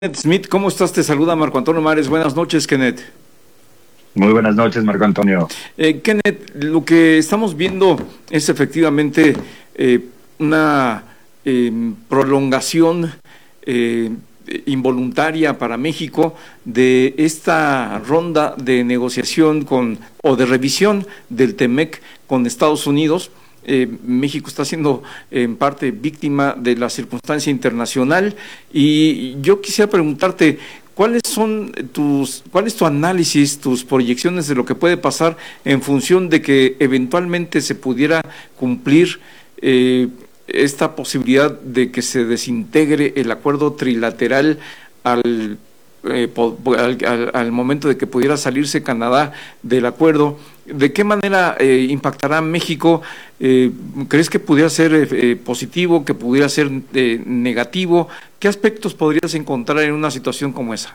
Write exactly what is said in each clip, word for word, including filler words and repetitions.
Kenneth Smith, ¿cómo estás? Te saluda Marco Antonio Mares. Buenas noches, Kenneth. Muy buenas noches, Marco Antonio. Eh, Kenneth, lo que estamos viendo es efectivamente eh, una eh, prolongación eh, involuntaria para México de esta ronda de negociación con o de revisión del TEMEC con Estados Unidos. Eh, México está siendo eh, en parte víctima de la circunstancia internacional y yo quisiera preguntarte cuáles son tus, cuál es tu análisis, tus proyecciones de lo que puede pasar en función de que eventualmente se pudiera cumplir eh, esta posibilidad de que se desintegre el acuerdo trilateral al Eh, po, al, al, al momento de que pudiera salirse Canadá del acuerdo. ¿De qué manera eh, impactará México? Eh, ¿Crees que pudiera ser eh, positivo, que pudiera ser eh, negativo? ¿Qué aspectos podrías encontrar en una situación como esa?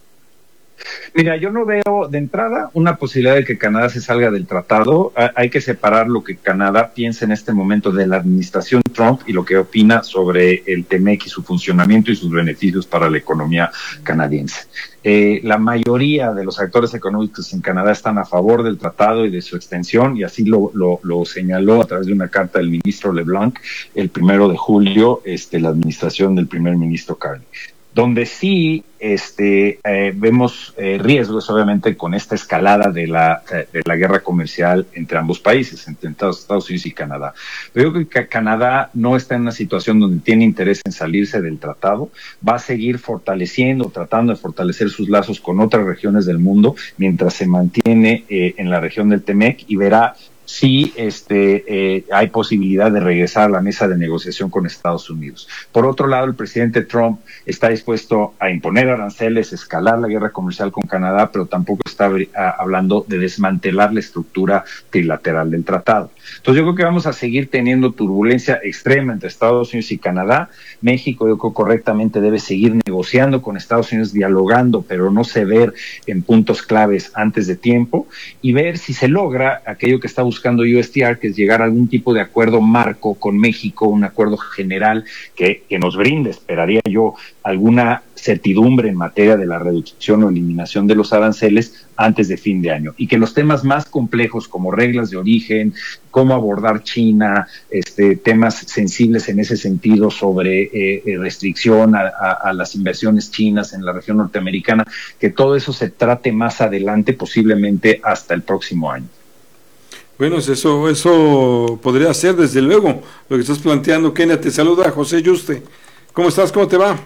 Mira, yo no veo de entrada una posibilidad de que Canadá se salga del tratado. Hay que separar lo que Canadá piensa en este momento de la administración Trump y lo que opina sobre el TEMEC y su funcionamiento y sus beneficios para la economía canadiense. Eh, la mayoría de los actores económicos en Canadá están a favor del tratado y de su extensión, y así lo, lo, lo señaló a través de una carta del ministro LeBlanc el primero de julio, este, la administración del primer ministro Carney. Donde sí este, eh, vemos eh, riesgos, obviamente, con esta escalada de la, de la guerra comercial entre ambos países, entre Estados Unidos y Canadá. Pero yo creo que Canadá no está en una situación donde tiene interés en salirse del tratado, va a seguir fortaleciendo, tratando de fortalecer sus lazos con otras regiones del mundo, mientras se mantiene eh, en la región del TEMEC, y verá si este, eh, hay posibilidad de regresar a la mesa de negociación con Estados Unidos. Por otro lado, el presidente Trump está dispuesto a imponer aranceles, escalar la guerra comercial con Canadá, pero tampoco está a, hablando de desmantelar la estructura trilateral del tratado. Entonces yo creo que vamos a seguir teniendo turbulencia extrema entre Estados Unidos y Canadá. México, yo creo, correctamente debe seguir negociando con Estados Unidos, dialogando, pero no ceder en puntos claves antes de tiempo, y ver si se logra aquello que está buscando buscando U S T R, que es llegar a algún tipo de acuerdo marco con México, un acuerdo general que, que nos brinde, esperaría yo, alguna certidumbre en materia de la reducción o eliminación de los aranceles antes de fin de año, y que los temas más complejos como reglas de origen, cómo abordar China, este, temas sensibles en ese sentido sobre eh, restricción a, a, a las inversiones chinas en la región norteamericana, que todo eso se trate más adelante, posiblemente hasta el próximo año. Bueno, eso, eso podría ser, desde luego, lo que estás planteando. Kenneth, te saluda José Yuste. ¿Cómo estás? ¿Cómo te va?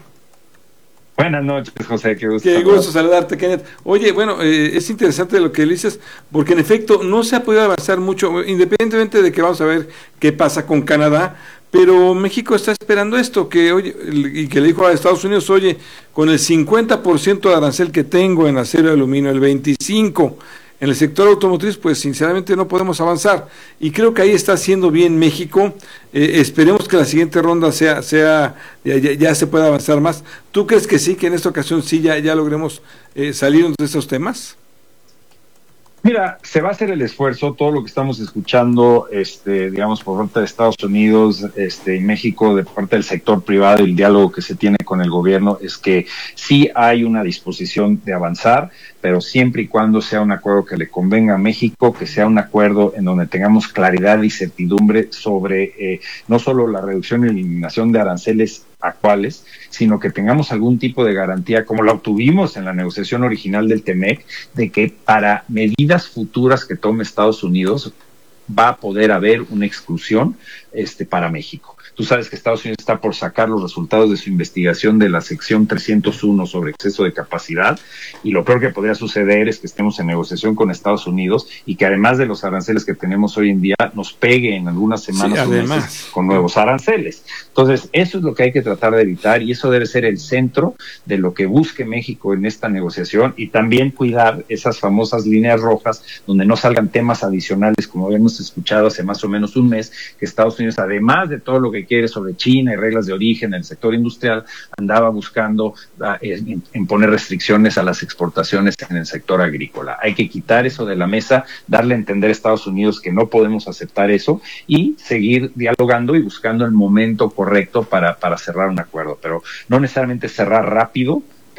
Buenas noches, José, qué gusto. Qué gusto saludarte, Kenneth. Oye, bueno, eh, es interesante lo que dices, porque en efecto no se ha podido avanzar mucho, independientemente de que vamos a ver qué pasa con Canadá, pero México está esperando esto, que oye, y que le dijo a Estados Unidos, oye, con el cincuenta por ciento de arancel que tengo en acero y aluminio, el veinticinco por ciento en el sector automotriz, pues sinceramente no podemos avanzar, y creo que ahí está haciendo bien México. Eh, esperemos que la siguiente ronda sea, sea ya, ya, ya se pueda avanzar más. ¿Tú crees que sí, que en esta ocasión sí ya, ya logremos eh, salirnos de estos temas? Mira, se va a hacer el esfuerzo. Todo lo que estamos escuchando, este, digamos, por parte de Estados Unidos este, y México, de parte del sector privado, y el diálogo que se tiene con el gobierno, es que sí hay una disposición de avanzar, pero siempre y cuando sea un acuerdo que le convenga a México, que sea un acuerdo en donde tengamos claridad y certidumbre sobre eh, no solo la reducción y eliminación de aranceles actuales, sino que tengamos algún tipo de garantía, como la obtuvimos en la negociación original del TEMEC, de que para medidas futuras que tome Estados Unidos va a poder haber una exclusión este, para México. Tú sabes que Estados Unidos está por sacar los resultados de su investigación de la sección trescientos uno sobre exceso de capacidad, y lo peor que podría suceder es que estemos en negociación con Estados Unidos y que, además de los aranceles que tenemos hoy en día, nos pegue en algunas semanas sí, o meses con nuevos aranceles. Entonces, eso es lo que hay que tratar de evitar, y eso debe ser el centro de lo que busque México en esta negociación, y también cuidar esas famosas líneas rojas donde no salgan temas adicionales, como habíamos escuchado hace más o menos un mes, que Estados Unidos, además de todo lo que quiere sobre China y reglas de origen en el sector industrial, andaba buscando uh, en, en poner restricciones a las exportaciones en el sector agrícola. Hay que quitar eso de la mesa, darle a entender a Estados Unidos que no podemos aceptar eso, y seguir dialogando y buscando el momento correcto para, para cerrar un acuerdo, pero no necesariamente cerrar rápido,